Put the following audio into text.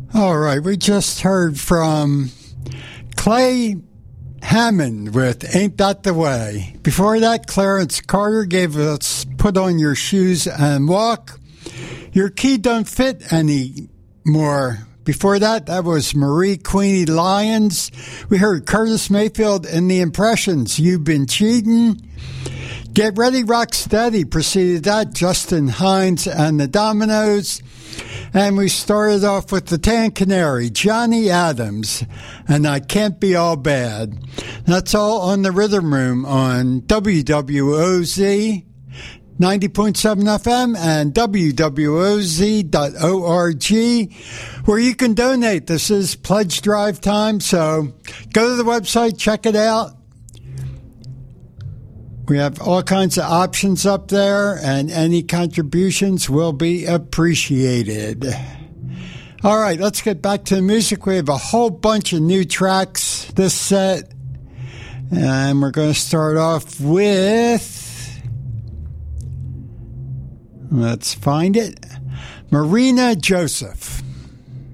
All right, we just heard from Clay Hammond with Ain't That the Way. Before that, Clarence Carter gave us Put On Your Shoes and Walk. Your Key Don't Fit Anymore. Before that, that was Marie Queenie Lyons. We heard Curtis Mayfield and the Impressions, You've Been Cheating. Get Ready, Rock Steady preceded that, Justin Hines and the Dominoes. And we started off with the Tan Canary, Johnny Adams, and I Can't Be All Bad. That's all on the Rhythm Room on WWOZ 90.7 FM and WWOZ.org, where you can donate. This is pledge drive time, so go to the website, check it out. We have all kinds of options up there, and any contributions will be appreciated. All right, let's get back to the music. We have a whole bunch of new tracks this set, and we're going to start off with, let's find it, Marina Joseph.